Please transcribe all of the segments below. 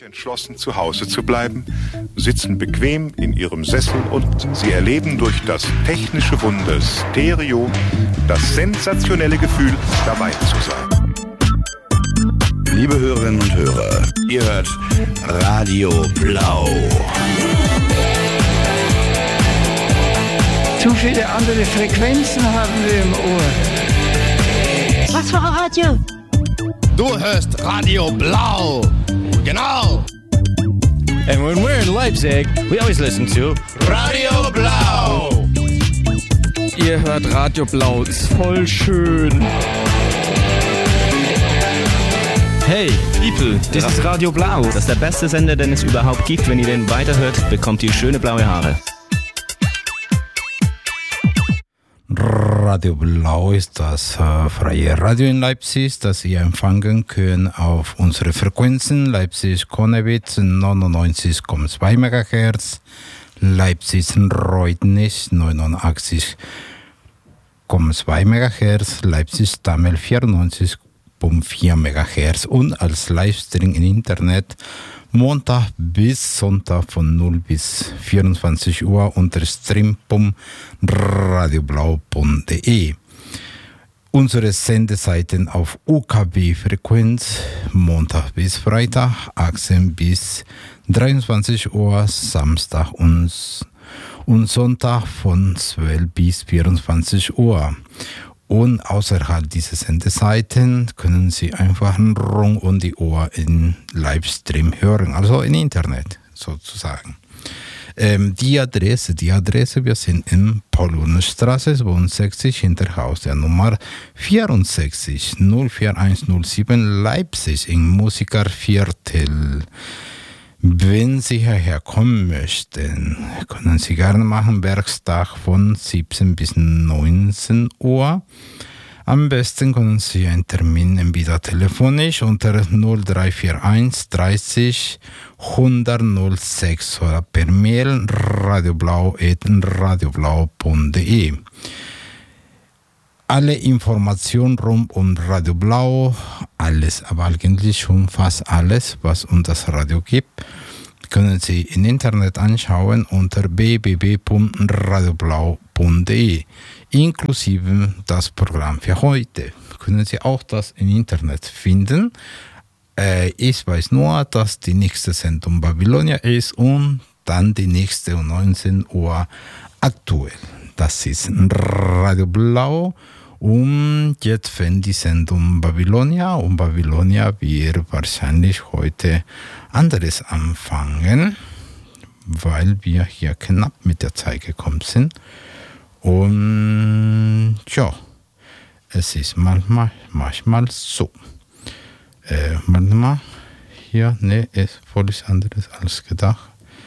Entschlossen, zu Hause zu bleiben, sitzen bequem in ihrem Sessel und sie erleben durch das technische Wunder Stereo das sensationelle Gefühl, dabei zu sein. Liebe Hörerinnen und Hörer, ihr hört Radio Blau. Zu viele andere Frequenzen haben wir im Ohr. Was für ein Radio? Du hörst Radio Blau. Genau. And when we're in Leipzig, we always listen to Radio Blau. Ihr hört Radio Blau, ist voll schön. Hey, people, das ist Radio Blau. Das ist der beste Sender, den es überhaupt gibt. Wenn ihr den weiterhört, bekommt ihr schöne blaue Haare. Radio Blau ist das freie Radio in Leipzig, das ihr empfangen könnt auf unsere Frequenzen Leipzig-Konnewitz 99,2 MHz, Leipzig-Reutnich 89,2 MHz, Leipzig-Stammel 94,4 MHz und als Livestream im Internet Montag bis Sonntag von 0 bis 24 Uhr unter stream.radioblau.de. Unsere Sendeseiten auf UKW-Frequenz Montag bis Freitag, 18 bis 23 Uhr, Samstag und Sonntag von 12 bis 24 Uhr. Und außerhalb dieser Sendeseiten können Sie einfach rund um die Uhr in Livestream hören, also im Internet sozusagen. Die Adresse, wir sind in Paulunenstraße 62 hinter Haus der Nummer 64 04107 Leipzig im Musikerviertel. Wenn Sie hierher kommen möchten, können Sie gerne machen, Werkstag von 17 bis 19 Uhr. Am besten können Sie einen Termin entweder telefonisch unter 0341 30 100 06 oder per Mail radioblau@radioblau.de. Alle Informationen rund um Radio Blau, alles, aber eigentlich schon fast alles, was um das Radio gibt, können Sie im Internet anschauen unter www.radioblau.de. Inklusive das Programm für heute. Können Sie auch das im Internet finden. Ich weiß nur, dass die nächste Sendung Babylonia ist und dann die nächste um 19 Uhr aktuell. Das ist Radio Blau. Und jetzt fängt die Sendung Babylonia und Babylonia wird wahrscheinlich heute anderes anfangen, weil wir hier knapp mit der Zeit gekommen sind. Und ja, es ist manchmal so. Manchmal hier, ne, ist völlig anderes als gedacht.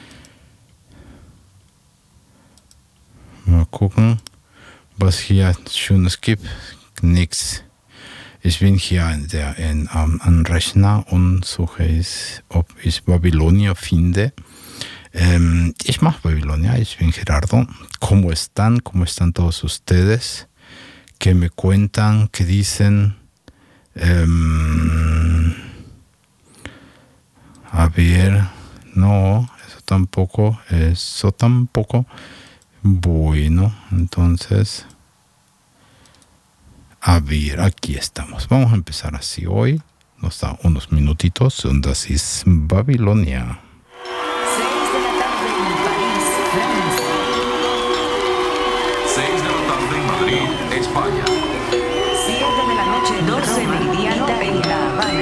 Mal gucken, was hier Schönes gibt. Nix. Ich bin hier am Rechner und suche, ob ich Babylonia finde. Ich mache Babylonia, ich bin Gerardo. ¿Cómo están todos ustedes? ¿Qué me cuentan? ¿Qué dicen? A ver, no, eso tampoco. Bueno, entonces, a ver, aquí estamos. Vamos a empezar así hoy. Nos da unos minutitos und das ist Babylonia. 6 de la tarde en Madrid, España. 7 de la noche, 12 meridiano en La Habana.